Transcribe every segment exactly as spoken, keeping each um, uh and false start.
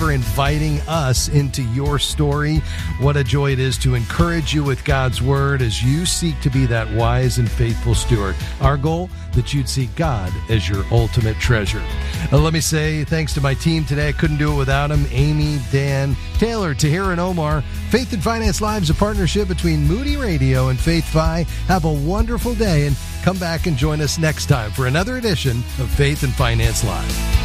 for inviting us into your story. What a joy it is to encourage you with God's Word as you seek to be that wise and faithful steward. Our goal, that you'd see God as your ultimate treasure. Uh, let me say thanks to my team today. I couldn't do it without them. Amy, Dan, Taylor, Tahira, and Omar. Faith and Finance Live is a partnership between Moody Radio and Faith Fi. Have a wonderful day and come back and join us next time for another edition of Faith and Finance Live.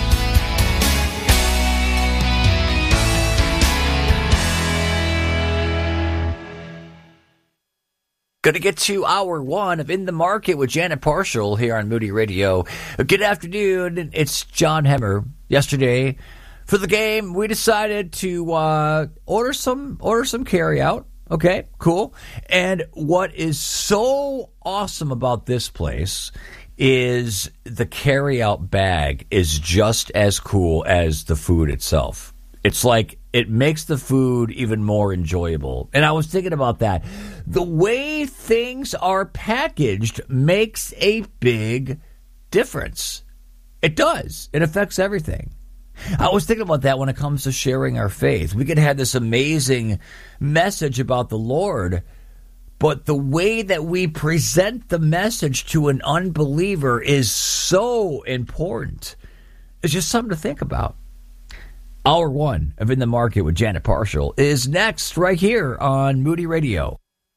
Going to get to hour one of In the Market with Janet Parshall here on Moody Radio. Good afternoon. It's John Hemmer. Yesterday, for the game, we decided to uh, order some order some carry out. Okay, cool. And what is so awesome about this place is the carry out bag is just as cool as the food itself. It's like it makes the food even more enjoyable. And I was thinking about that. The way things are packaged makes a big difference. It does. It affects everything. I was thinking about that when it comes to sharing our faith. We could have this amazing message about the Lord, but the way that we present the message to an unbeliever is so important. It's just something to think about. Hour one of In the Market with Janet Parshall is next right here on Moody Radio.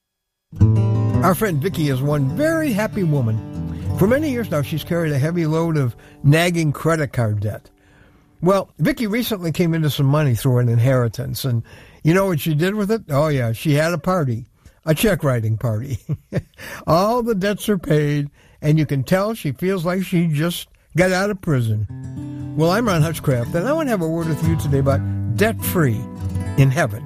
Our friend Vicki is one very happy woman. For many years now, she's carried a heavy load of nagging credit card debt. Well, Vicki recently came into some money through an inheritance, and you know what she did with it? Oh, yeah, she had a party, a check writing party. All the debts are paid, and you can tell she feels like she just got out of prison. Well, I'm Ron Hutchcraft, and I want to have a word with you today about debt-free in heaven.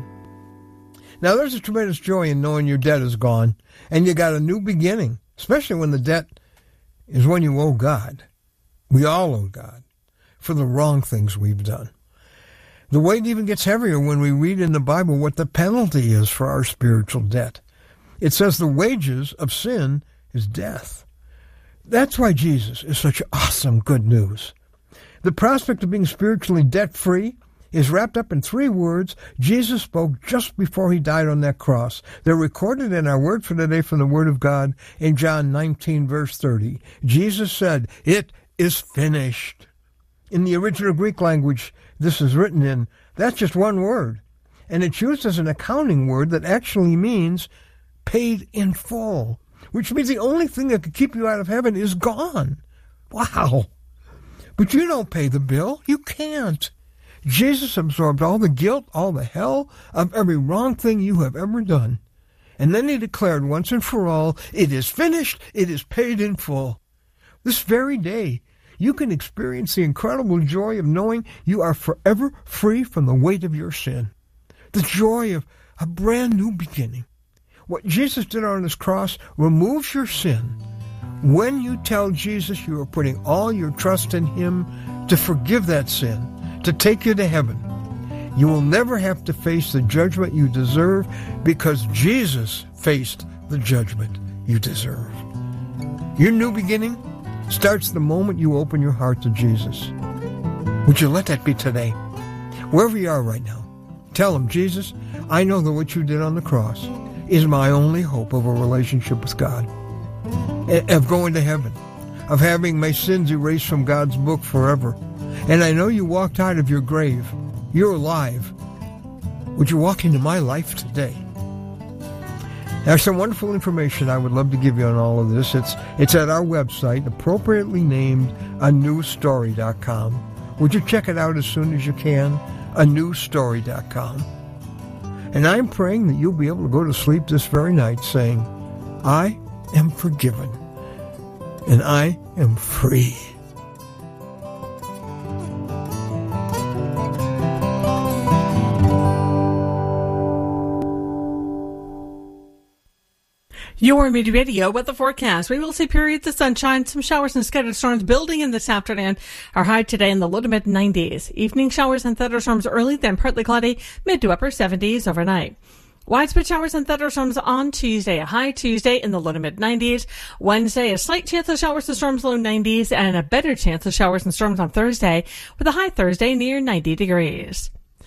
Now, there's a tremendous joy in knowing your debt is gone, and you got a new beginning, especially when the debt is one you owe God. We all owe God for the wrong things we've done. The weight even gets heavier when we read in the Bible what the penalty is for our spiritual debt. It says the wages of sin is death. That's why Jesus is such awesome good news. The prospect of being spiritually debt-free is wrapped up in three words Jesus spoke just before he died on that cross. They're recorded in our word for today from the Word of God in John nineteen, verse thirty. Jesus said, "It is finished." In the original Greek language this is written in, that's just one word. And it's used as an accounting word that actually means paid in full, which means the only thing that could keep you out of heaven is gone. Wow. But you don't pay the bill. You can't. Jesus absorbed all the guilt, all the hell of every wrong thing you have ever done. And then he declared once and for all, it is finished, it is paid in full. This very day, you can experience the incredible joy of knowing you are forever free from the weight of your sin. The joy of a brand new beginning. What Jesus did on his cross removes your sin. When you tell Jesus you are putting all your trust in him to forgive that sin, to take you to heaven, you will never have to face the judgment you deserve because Jesus faced the judgment you deserve. Your new beginning starts the moment you open your heart to Jesus. Would you let that be today? Wherever you are right now, tell him, Jesus, I know that what you did on the cross is my only hope of a relationship with God, of going to heaven, of having my sins erased from God's book forever. And I know you walked out of your grave. You're alive. Would you walk into my life today? There's some wonderful information I would love to give you on all of this. It's it's at our website, appropriately named a new story dot com. Would you check it out as soon as you can? a new story dot com. And I'm praying that you'll be able to go to sleep this very night saying, I am forgiven and I am free. Your Moody Radio with the forecast. We will see periods of sunshine, some showers and scattered storms building in this afternoon. Our high today in the low to mid nineties. Evening showers and thunderstorms early, then partly cloudy, mid to upper seventies overnight. Widespread showers and thunderstorms on Tuesday. A high Tuesday in the low to mid nineties. Wednesday, a slight chance of showers and storms, low nineties, and a better chance of showers and storms on Thursday with a high Thursday near ninety degrees.